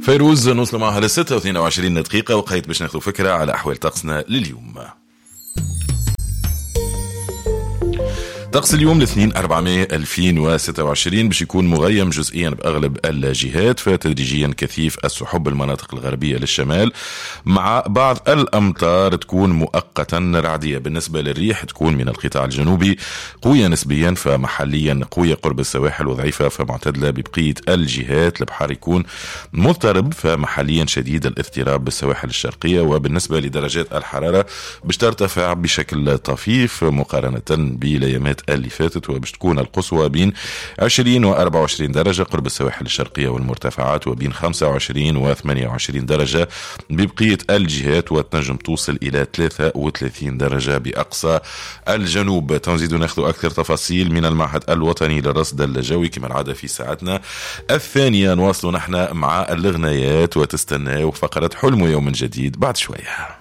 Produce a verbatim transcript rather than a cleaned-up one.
فيروز نوصل معها لستة واثنين وعشرين دقيقة، وقيت باش ناخذ فكرة على أحوال طقسنا لليوم. طقس اليوم الاثنين أربعة ماي ألفين وستة وعشرين باش يكون مغيم جزئيا بأغلب الجهات، فتدريجيا كثيف السحب المناطق الغربية للشمال، مع بعض الأمطار تكون مؤقتا رعدية. بالنسبة للريح تكون من القطاع الجنوبي قوية نسبيا، فمحليا قوية قرب السواحل وضعيفة فمعتدلة ببقية الجهات. البحر يكون مضطرب فمحليا شديد الاضطراب بالسواحل الشرقية. وبالنسبة لدرجات الحرارة باش ترتفع بشكل طفيف مقارنة بليامات اللي فاتت، وباش تكون القصوى بين عشرين و أربعة وعشرين درجة قرب السواحل الشرقية والمرتفعات، وبين خمسة وعشرين و ثمانية وعشرين درجة ببقية الجهات، وتنجم توصل إلى ثلاثة وثلاثين درجة بأقصى الجنوب. تنزيد ناخذ أكثر تفاصيل من المعهد الوطني للرصد الجوي كما العادة في ساعتنا الثانية. نواصل نحن مع الغنايات وتستنى فقرة حلم يوم جديد بعد شوية.